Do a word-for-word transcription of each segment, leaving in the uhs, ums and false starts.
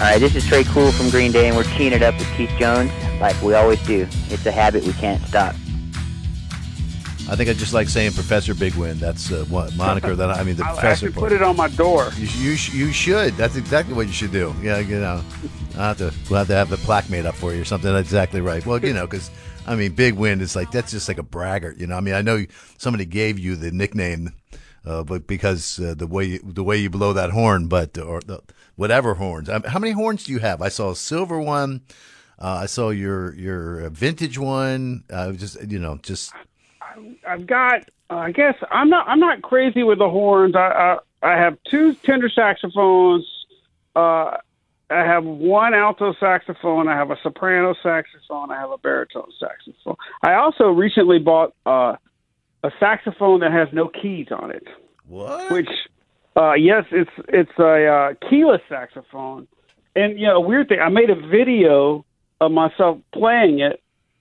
right, this is Trey Cool from Green Day, and we're teeing it up with Keith Jones like we always do. It's a habit we can't stop. I think I just like saying Professor Big Wind. That's uh, what moniker that I, I mean the I'll professor. actually put it on my door. You, you you should. That's exactly what you should do. Yeah, you know, I have to we'll have to have the plaque made up for you or something. That's exactly right. Well, you know, because I mean, Big Wind is like that's just like a braggart. You know, I mean, I know somebody gave you the nickname, uh, but because uh, the way you, the way you blow that horn, but or the, whatever horns. I mean, how many horns do you have? I saw a silver one. Uh, I saw your your vintage one. Uh, just you know, just. I've got. Uh, I guess I'm not. I'm not crazy with the horns. I I, I have two tenor saxophones. Uh, I have one alto saxophone. I have a soprano saxophone. I have a baritone saxophone. I also recently bought uh, a saxophone that has no keys on it. What? Which, uh, yes, it's it's a uh, keyless saxophone. And you know, a weird thing. I made a video of myself playing it,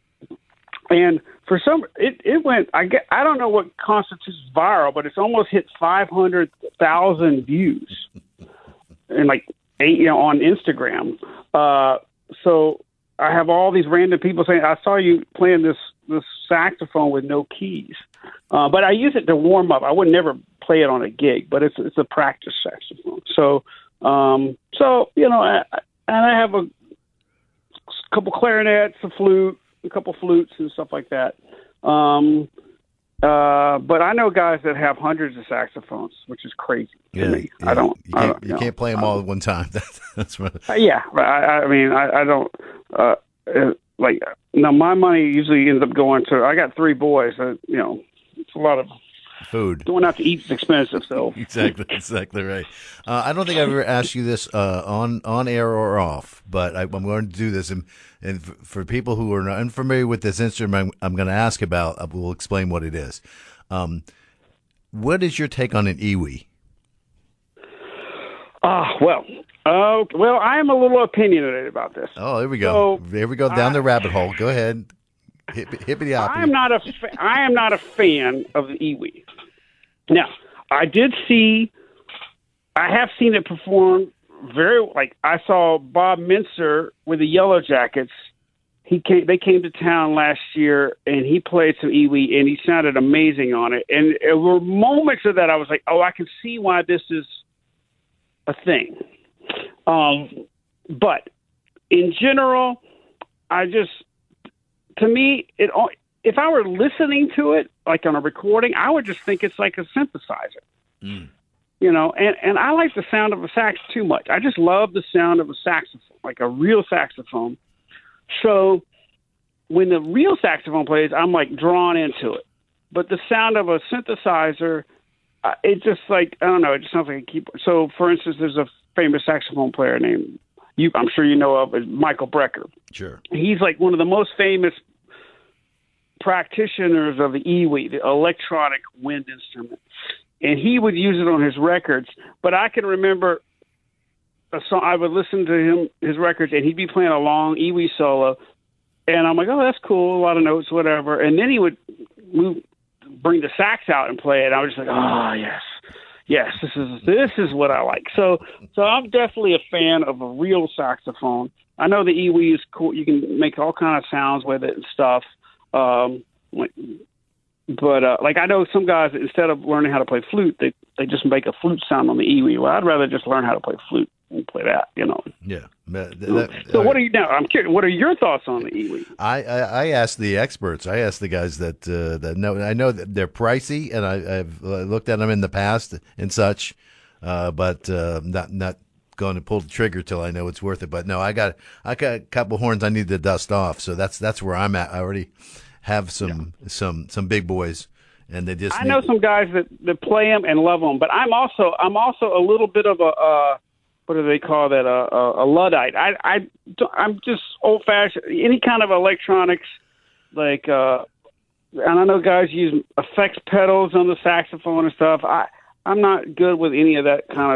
and for some, it, it went. I get. I don't know what constitutes viral, but it's almost hit five hundred thousand views, and like eight, you know, on Instagram. Uh, so I have all these random people saying, "I saw you playing this this saxophone with no keys," uh, but I use it to warm up. I would never play it on a gig, but it's it's a practice saxophone. So, um, so you know, I, and I have a couple clarinets, a flute. A couple flutes and stuff like that. Um, uh, but I know guys that have hundreds of saxophones, which is crazy to yeah, me. yeah. I don't. You I can't, don't, you you know, can't play them all at one time. That's right. Uh, yeah, I, I mean, I, I don't. Uh, uh, like now, my money usually ends up going to. I got three boys. Uh, you know, it's a lot of food. Going out to eat is expensive, so exactly, exactly right. Uh, I don't think I've ever asked you this uh, on on air or off, but I, I'm going to do this. And, and for people who are not unfamiliar with this instrument, I'm, I'm going to ask about. I will explain what it is. Um, what is your take on an iwi? Ah, uh, well, uh, well, I am a little opinionated about this. Oh, here we go. So, here we go down I, the rabbit hole. Go ahead. Hip, hippity hoppy. I'm not a fa- I am not a fan of the iwi. Now, I did see, I have seen it perform very, like, I saw Bob Minster with the Yellow Jackets. He came, they came to town last year, and he played some iwi, and he sounded amazing on it. And there were moments of that I was like, oh, I can see why this is a thing. Um, but in general, I just, to me, it if I were listening to it, like on a recording, I would just think it's like a synthesizer. Mm. You know, and, and I like the sound of a sax too much. I just love the sound of a saxophone, like a real saxophone. So when the real saxophone plays, I'm like drawn into it. But the sound of a synthesizer, uh, it just like, I don't know, it just sounds like a keyboard. So, for instance, there's a famous saxophone player named, you, I'm sure you know of, is Michael Brecker. Sure. He's like one of the most famous practitioners of the iwi, the electronic wind instrument. And he would use it on his records. But I can remember a song, I would listen to him, his records, and he'd be playing a long iwi solo. And I'm like, oh, that's cool, a lot of notes, whatever. And then he would move, bring the sax out and play it. I was just like, oh, yes. Yes, this is this is what I like. So so I'm definitely a fan of a real saxophone. I know the iwi is cool. You can make all kind of sounds with it and stuff. Um, but uh, like I know some guys, instead of learning how to play flute, they they just make a flute sound on the iwi. Well, I'd rather just learn how to play flute and play that, you know. Yeah. That, that, so what are you now? I'm curious. What are your thoughts on the iwi? I, I, I asked the experts. I asked the guys that uh, that know. I know that they're pricey, and I, I've looked at them in the past and such, uh, but uh, not not going to pull the trigger till I know it's worth it. But no, I got I got a couple horns I need to dust off. So that's that's where I'm at. I already have some yeah. some some big boys. And they just I need... know some guys that, that play them and love them, but I'm also I'm also a little bit of a. Uh, what do they call that? A, a, a Luddite. I, I, I'm just old fashioned. Any kind of electronics, like, uh, and I know guys use effects pedals on the saxophone and stuff. I, I'm not good with any of that kind of